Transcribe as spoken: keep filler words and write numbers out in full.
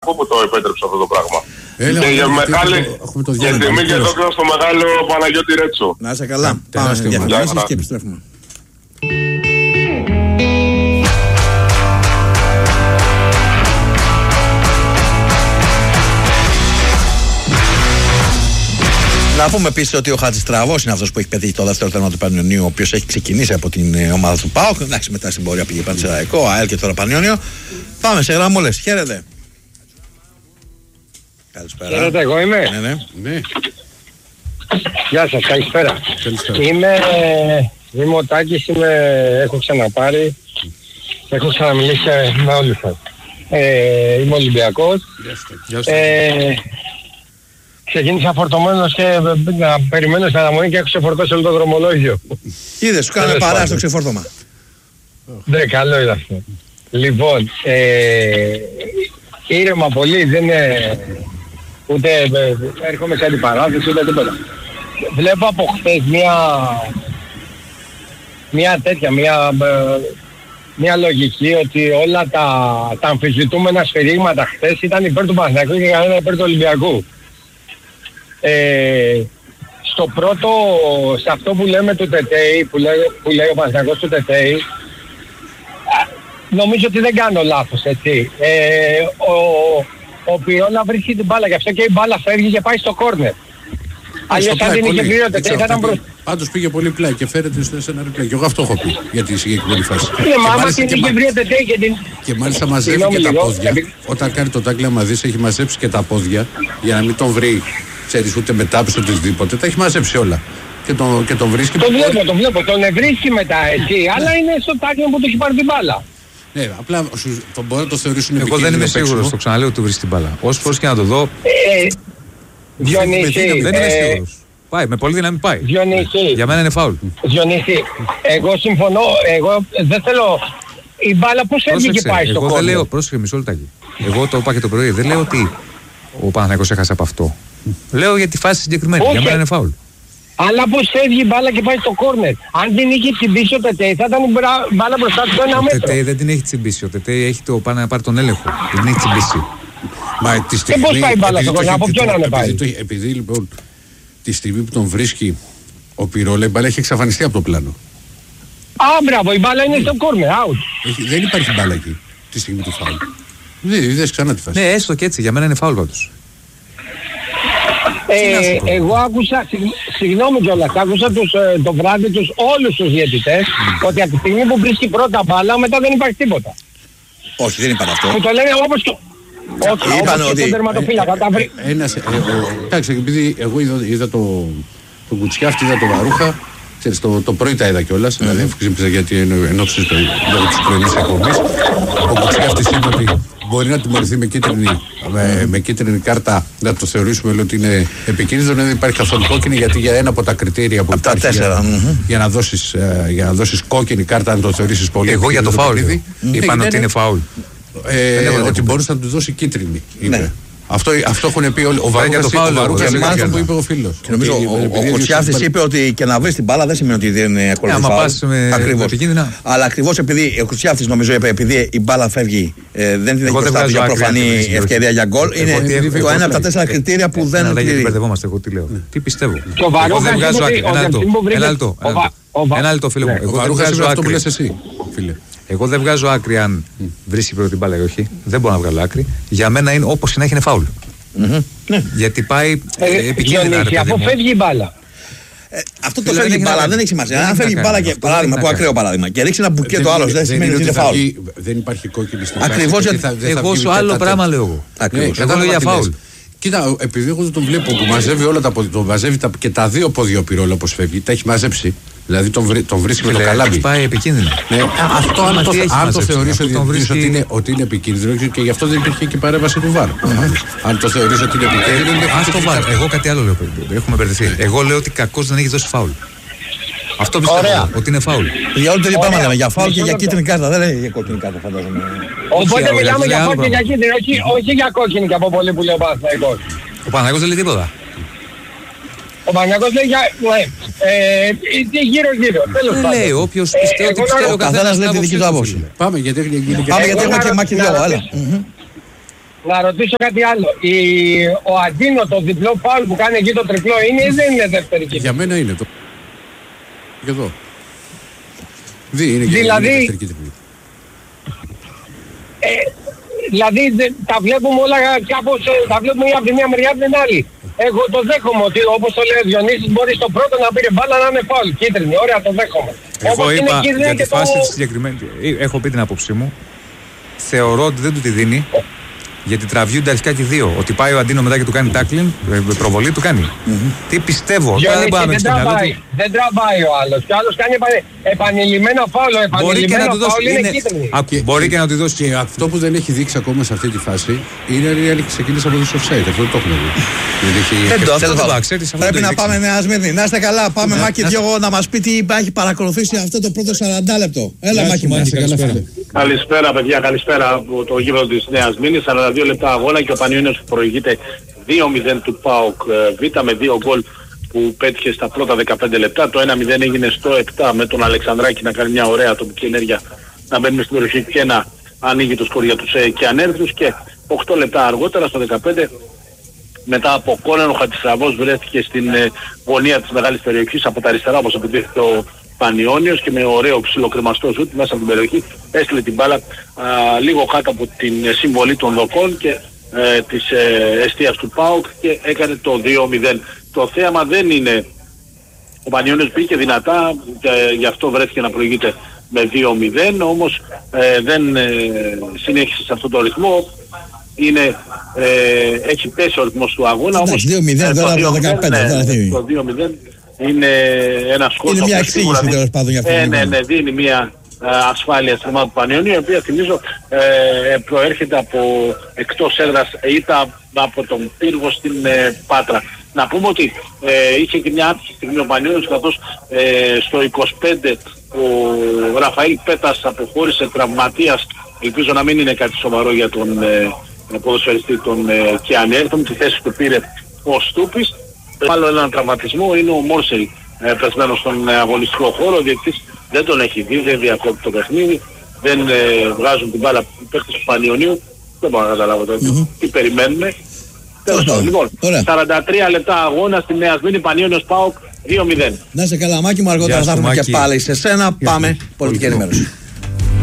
Ολυμπιακού που το επέτρεψε αυτό το πράγμα. Έλα, και για μεγάλη για τιμή και δόξα στο μεγάλο Παναγιώτη Ρέτσο. Να είσαι καλά. Πάμε σε διαφημίσεις και επιστρέφουμε. Να πούμε επίσης ότι ο Χάτζης Τραβός είναι αυτός που έχει πετύχει το δεύτερο τέρμα του Πανιωνίου, ο οποίος έχει ξεκινήσει από την ομάδα του ΠΑΟΚ. Εντάξει, μετά στην πορεία πήγε Πανσεραϊκό, ΑΕΛ και τώρα Πανιώνιο. Πάμε σε γραμμούλες. Χαίρετε. Καλησπέρα. Χαίρετε, εγώ είμαι. Ναι, ναι. Ναι. Γεια σας, καλησπέρα. Καλησπέρα. Είμαι, είμαι ο Τάκης, είμαι, έχω ξαναπάρει, έχω ξαναμιλήσει με όλους σας. Ε, είμαι Ολυμπιακός. Γεια σου. Ε, ξεκίνησα φορτωμένος και να περιμένω στην αναμονή και έχω ξεφορτώσει όλο το δρομολόγιο. Είδες, σου κάναμε παρά στο ξεφόρτωμα. Ναι, καλό είναι αυτό. Λοιπόν, ε, ήρεμα πολύ, δεν είναι ούτε ε, έρχομαι σε αντιπαράθεση ούτε τίποτα. Βλέπω από χθες μια, μια τέτοια, μια, μια λογική ότι όλα τα, τα αμφισβητούμενα σφυρίγματα χθες ήταν υπέρ του Παναθηναϊκού και κανένα υπέρ του Ολυμπιακού. Ε, στο πρώτο, σε αυτό που λέμε του Τετέι, που λέει, που λέει ο Παναθηναϊκός του Τετέι, νομίζω ότι δεν κάνω λάθος, έτσι. Ε, ο, ο Πιόλα βρίσκει την μπάλα, γι' αυτό και η μπάλα φεύγει και πάει στο κόρνερ. Αλλιώς αν την είχε βρει ο Τετέι θα ήταν μπροστά. Πάντως πήγε πολύ πλάι και φέρεται σε ένα replay. Και εγώ αυτό έχω πει για τη συγκεκριμένη φάση. Ναι, μα άμα την είχε βρει ο Τετέι και την... Και μάλιστα μαζεύει και τα πόδια. Όταν κάνει το τάκλι, άμα δεις, έχει μαζέψει και τα πόδια για να μην τον βρει, ξέρεις, ούτε μετάπιση οτιδήποτε. Τα έχει μαζέψει όλα. Και τον, και τον βρίσκει. Τον βλέπω, τον βλέπω. Τον βρίσκει μετά, έτσι. Αλλά είναι στο τάκλι που του έχει πάρει την μπάλα. Ναι, απλά σου, τον μπορεί να το θεωρήσουν επικίνδυνο. Εγώ δεν είμαι σίγουρος, το ξαναλέω ότι του βρίσκει την μπάλα. Όσες φορές και να το δω. Ε, Διονύση, δεν είμαι ε, σίγουρος. Πάει, με πολύ δύναμη πάει. Διονύση, Για μένα είναι φάουλ. Διονύση, εγώ συμφωνώ, εγώ δεν θέλω... Η μπάλα πώς έβγαινε και πάει στο εγώ κόρνερ. δεν λέω, πρόσεχε μισό λεπτάκι. Εγώ το είπα και το πρωί, δεν λέω ότι ο Παναθηναϊκός έχασε από αυτό. Λέω για τη φάση συγκεκριμένη, Όχι. για μένα είναι φάουλ. Αλλά πώς φεύγει η μπάλα και πάει στο κόρνερ. Αν την είχε τσιμπήσει ο Τετέι θα ήταν η μπρα- μπάλα μπροστά του ένα Ο μέτρο. Τετέι δεν την έχει τσιμπήσει. Ο Τετέι έχει το πάνω να πάρει τον έλεγχο. Δεν την έχει τσιμπήσει. Μα τη στιγμή, πώς πάει η μπάλα στο κόρνερ, από ποιον να είναι πάει. Επειδή, επειδή λοιπόν τη στιγμή που τον βρίσκει ο Πιρόλα, η μπάλα έχει εξαφανιστεί από το πλάνο. Α, μπράβο, η μπάλα είναι στο κόρνερ, out. Έχει, δεν υπάρχει μπάλα εκεί τη στιγμή του φάουλ. Δεν είδες ξανά τη φάση. Ναι, έστω και έτσι, για μένα είναι φάουλ πάντως. Ε, εγώ άκουσα, συγ- συγγνώμη κιόλας, άκουσα τους, ε, το βράδυ τους όλους τους διαιτητές mm. ότι από τη στιγμή που βρίσκει πρώτα μπάλα μετά δεν υπάρχει τίποτα. Όχι, δεν είπαν αυτό. Που το λένε όπως και... Όχι, Είπαν όπως ότι- και τον τερματοφύλακα. τα βρει- Ένας, ε, ο- εντάξει, επειδή εγώ είδα, είδα το, το Κουτσιάφτη, είδα το Βαρούχα, ξέρεις, το, το πρωί τα είδα κιόλας, mm. δηλαδή ξύπνησα γιατί εν, εν ώψη του λόγω της πρωινής εκπομπής. Ο Κουτσιάφτης είπε ότι μπορεί να τιμωρηθεί με κίτρινη, με, με κίτρινη κάρτα, να το θεωρήσουμε λέει, ότι είναι επικίνδυνο, δεν υπάρχει καθόλου κόκκινη, γιατί για ένα από τα κριτήρια που Από τα υπάρχει τέσσερα, για, μμμ. για, να δώσεις, ε, για να δώσεις κόκκινη κάρτα, να το θεωρήσεις πολύ Εγώ για το επικίνδυνο φάουλ. παιχνίδι. Είπαν Ναι, ότι ναι, είναι φάουλ. ε, Δεν έχω ότι δει. μπορούσε να του δώσει κίτρινη. Είπε. Ναι. Αυτό, αυτό έχουν πει όλοι. Ο για Βαρούχας το φάουλ, ο Βαρούχας για είναι το αυτό που φάουλ. είπε ο φίλος. Και νομίζω Ότι, ο, ο, επειδή ο Κουτσιάφτης έδειξε- είπε ότι και να βρει την μπάλα δεν σημαίνει ότι δεν είναι ακολουθεί άμα φάουλ. πας με- Ακριβώς. με επικίνδυνα. Αλλά ακριβώς επειδή ο Κουτσιάφτης νομίζω είπε επειδή η μπάλα φεύγει ε, δεν την έχει Εγώ δεν μπροστά του βγάζω για άκρη, προφανή αν το ευκαιρία για γκολ. Εγώ Είναι τι έχω- το εγώ ένα από τα τι- τέσσερα κριτήρια που δεν Ένα, δεν γιατί πληρεί. μπερδευόμαστε, εγώ τι λέω. Τι πιστεύω. Και ο Εγώ Βαρούχας δεν βγάζω είπε άκρη. ότι Ένα ο λεπτό. Δευτήμου βρήκε- Ένα λεπτό. ο Βα- ο Βα- Ένα λεπτό, φίλε μου. Ναι. Ο Εγώ δεν Βαρούχας είπε βγάζω αυτό που άκρη. λες εσύ, φίλε. Εγώ δεν βγάζω άκρη αν βρίσκει πρώτη μπάλα ή όχι. Δεν μπορώ να βγάλω άκρη. Για μένα είναι όπως και να έχει είναι φάουλ. Ναι. Γιατί πάει Ε, ε, επικίνδυνα. Διονύση, ρε παιδί αφού μου. φεύγει η μπάλα. Ε, Αυτό το Φίλε, φεύγει η δεν μπάλα, έχει δεν να έχει σημασία. κάνει. Αν Δεν φεύγει η έχει να μπάλα κάνει. και Αυτό παράδειγμα, δεν που έχει να ακραίο παράδειγμα και ρίξει ένα μπουκέτο άλλο, δεν σημαίνει ότι είναι θα φάουλ. βγει- δεν υπάρχει κόκκινη στην Ακριβώς φάση, γιατί- δεν θα- δεν θα Εγώ βγει σου ούτε άλλο τα πράγμα τέτοια. λέω εγώ. Ακριβώς. Ναι, Εγώ κατάλαβα λέω για τι λες. φάουλ. Κοίτα, επειδή εγώ δεν τον βλέπω που μαζεύει όλα τα πόδια, τον μαζεύει τα, και τα δύο πόδια ο Πιρόλα όπως φεύγει, τα έχει μαζέψει. Δηλαδή τον, βρει, τον βρίσκει με το Φίλε, καλάμι. πάει επικίνδυνα. Ναι, αυτό αν Μα το, τι έχει αν το μαζέψει, θεωρείς αυτό ότι, τον βρίσκει... βρίσκει- ότι, είναι, ότι είναι επικίνδυνο και γι' αυτό δεν υπήρχε και η παρέμβαση του Βάρ. Αν το θεωρείς ότι είναι επικίνδυνο, είναι Α το βάλω. Εγώ κάτι άλλο λέω. Έχουμε μπερδευτεί. Εγώ λέω ότι κακώς δεν έχει δώσει φάουλ. Αυτό πιστεύω. Ωραία. Ότι είναι φάουλ. Για όλο το ίδιο Ωραία. πράγμα λέμε. Για φάουλ και Μισό για λεπτό. κίτρινη κάρτα. Δεν λέει για κόκκινη κάρτα, φαντάζομαι. Οπότε Όχι, μιλάμε για για άλλο φάουλ και για πράγμα. κίτρινη, όχι, όχι για κόκκινη και από πολύ που λέει ο Παναθηναϊκός. Ο Παναγιώτης δεν λέει τίποτα. Ο Παναθηναϊκός λέει για... Ναι, ε, γύρω-γύρω, τέλος Δεν πάντων. λέει. Όποιος Ε, πιστεύει ότι εγώ πιστεύει να- ο Ο καθένας λέει τη δική του άποψη. Πάμε γιατί έχει γίνει και Πάμε Εγώ γιατί να έχουμε και ρω- μάκι να δυο. Έλα. ρωτήσω- Μμμ. να ρωτήσω κάτι άλλο. Η, ο Αντίνο το διπλό φάουλ που κάνει εκεί το τριπλό είναι ή δεν είναι δεύτερη κίτρινη? Για μένα είναι το. Και εδώ. Δι, είναι δηλαδή, είναι δεύτερη κίτρινη. Ε, δηλαδή τα βλέπουμε όλα κάπως, τα βλέπουμε μία από τη μία μεριά από την άλλη. Εγώ το δέχομαι ότι όπως το λέει ο Διονύσης μπορεί στο πρώτο να πήρε μπάλα να είναι φάουλ, κίτρινη, ωραία, το δέχομαι. Εγώ όπως είπα είναι για τη φάση το... τη συγκεκριμένη, έχω πει την άποψή μου, θεωρώ ότι δεν του τη δίνει. Γιατί τραβιούνται αρχικά και οι δύο. Ότι πάει ο Αντίνο μετά και του κάνει τάκλιν, προβολή του κάνει. Mm-hmm. Τι πιστεύω. Διονύση, δεν, δεν, δεν, τραβάει, δεν τραβάει ο άλλος. Και ο άλλος κάνει επανε, επανειλημμένα φάουλο. Επανειλημμένα φάουλο είναι, είναι κίτρινη. Και, μπορεί και να του δώσει. Και αυτό που δεν έχει δείξει ακόμα σε αυτή τη φάση είναι αν ξεκίνησε από το offside. Αυτό δεν το έχουμε δει. Δεν το αυτό. Πρέπει να πάμε Νέα Σμύρνη. Να είστε καλά. Πάμε Μάκη Διώγο να μας πει τι έχει παρακολουθήσει αυτό το πρώτο σαράντα λεπτό. Έλα Μάκη μου. Καλησπέρα παιδιά, καλησπέρα από το γήπεδο της Νέας Μήνης. σαράντα δύο λεπτά αγώνα και ο Πανιόνιος που προηγείται δύο μηδέν του ΠΑΟΚ Β με δύο γκολ που πέτυχε στα πρώτα δεκαπέντε λεπτά. Το ένα μηδέν έγινε στο επτά με τον Αλεξανδράκη να κάνει μια ωραία τοπική ενέργεια, να μπαίνουμε στην περιοχή και να ανοίγει το σκορ για τους ε, και ανέρθους. Και οκτώ λεπτά αργότερα στο δεκαπέντε μετά από κόρνερ ο Χατζηστραβός βρέθηκε στην ε, γωνία της μεγάλης περιοχής από τα αριστερά όπως επιτύχθηκε ο Πανιόνιος και με ωραίο ψιλοκρεμαστό σουτ μέσα από την περιοχή έστειλε την μπάλα α, λίγο κάτω από την συμβολή των δοκών και ε, της ε, εστίας του ΠΑΟΚ και έκανε το δύο μηδέν. Το θέαμα δεν είναι, ο Πανιόνιος μπήκε δυνατά και γι' αυτό βρέθηκε να προηγείται με δύο μηδέν, όμως ε, δεν ε, συνέχισε σε αυτό το ρυθμό. Είναι, ε, έχει πέσει ο ρυθμός του αγώνα, όμως δύο μηδέν, ε, το, δύο μηδέν, το δύο μηδέν είναι ένα σκόρ. Είναι μια εξήγηση τέλος πάντων για αυτό. Ε, ναι, ναι, δίνει μια α, ασφάλεια στην ομάδα του Πανιόνιου, η οποία θυμίζω ε, προέρχεται από εκτός έδρας ήττα από τον Πύργο στην ε, Πάτρα. Να πούμε ότι ε, είχε και μια άτυχη στιγμή ο Πανιόνιος, καθώς ε, στο είκοσι πέντε ο Ραφαήλ Πέτας αποχώρησε τραυματίας. Ελπίζω να μην είναι κάτι σοβαρό για τον ε, ποδοσφαιριστή των ε, και ανέρθων. Τη θέση του πήρε ο Στούπης. Άλλο έναν τραυματισμό είναι ο Μόρσελ ε, πεσμένος στον ε, αγωνιστικό χώρο. Ο διεκτής δεν τον έχει δει, δεν διακόπτει το παιχνίδι, δεν ε, βγάζουν την μπάλα οι παίκτες του Πανιωνίου. Δεν μπορώ να καταλάβω τώρα mm-hmm. τι περιμένουμε. Τέλος πάντων, λοιπόν, σαράντα τρία λεπτά αγώνα στη Νέα Σμύρνη, Πανιώνιος ΠΑΟΚ δύο μηδέν. Να είσαι καλά Μάκη μου, αργότερα θα έρθουμε και πάλι σε σένα. Πάμε πολιτική ενημέρωση.